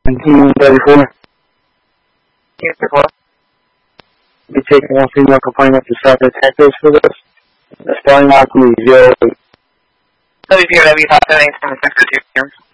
1934. Be taking one female complainant to South Detectives for this. Spelling out the 0. WPRW, 578, 76 2.